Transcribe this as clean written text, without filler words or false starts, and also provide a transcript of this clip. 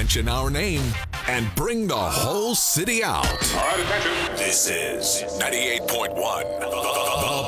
mention our name and bring the whole city out. All right, attention. This is 98.1 The